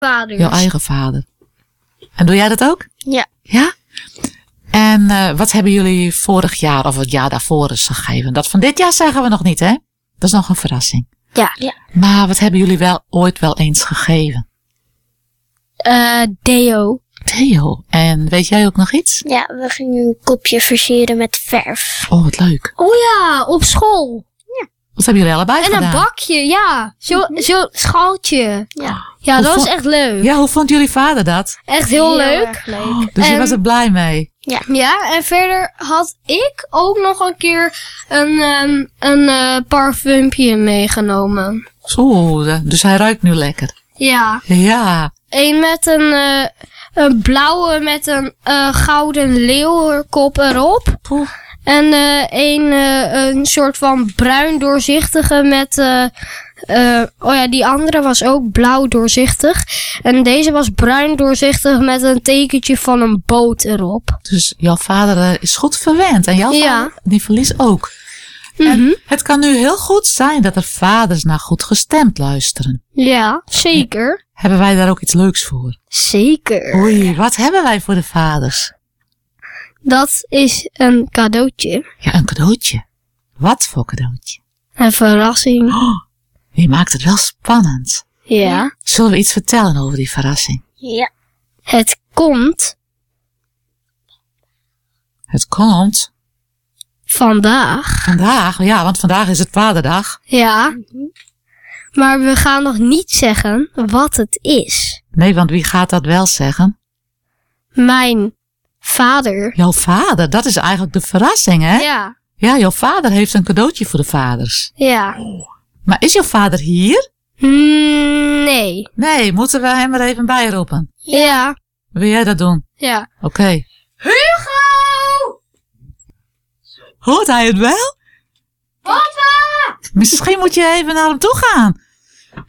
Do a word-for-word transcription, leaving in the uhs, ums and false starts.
vaders. Jouw eigen vader. En doe jij dat ook? Ja. Ja? En uh, wat hebben jullie vorig jaar of het jaar daarvoor eens gegeven? Dat van dit jaar zeggen we nog niet, hè? Dat is nog een verrassing. Ja. ja. Maar wat hebben jullie wel ooit wel eens gegeven? Uh, deo. Deo. En weet jij ook nog iets? Ja, we gingen een kopje versieren met verf. Oh, wat leuk. Oh ja, op school. Ja. Wat hebben jullie allebei en gedaan? En een bakje, ja. Zo'n mm-hmm. zo schaaltje. Ja, ja dat hoe was vond... echt leuk. Ja, hoe vond jullie vader dat? Echt heel, heel leuk. leuk. Oh, dus en... je was er blij mee? Ja. Ja, en verder had ik ook nog een keer een, um, een uh, parfumpje meegenomen. Zo, dus hij ruikt nu lekker. Ja. Ja. Eén met een, uh, een blauwe met een uh, gouden leeuwenkop erop. Poeh. En uh, een, uh, een soort van bruin doorzichtige met... Uh, uh, oh ja, die andere was ook blauw doorzichtig. En deze was bruin doorzichtig met een tekentje van een boot erop. Dus jouw vader uh, is goed verwend. En jouw ja. vader, die verlies ook. Mm-hmm. En het kan nu heel goed zijn dat er vaders naar goed gestemd luisteren. Ja, zeker. Hebben wij daar ook iets leuks voor? Zeker. Oei, wat hebben wij voor de vaders? Dat is een cadeautje. Ja, een cadeautje. Wat voor cadeautje? Een verrassing. Oh, je maakt het wel spannend. Ja. Zullen we iets vertellen over die verrassing? Ja. Het komt... Het komt... Vandaag. Vandaag, ja, want vandaag is het vaderdag. Ja. Mm-hmm. Maar we gaan nog niet zeggen wat het is. Nee, want wie gaat dat wel zeggen? Mijn vader. Jouw vader, dat is eigenlijk de verrassing, hè? Ja. Ja, jouw vader heeft een cadeautje voor de vaders. Ja. Oh. Maar is jouw vader hier? Mm, nee. Nee, moeten we hem er even bij roepen? Ja. Wil jij dat doen? Ja. Oké. Okay. Hugo! Hoort hij het wel? Papa! Misschien moet je even naar hem toe gaan.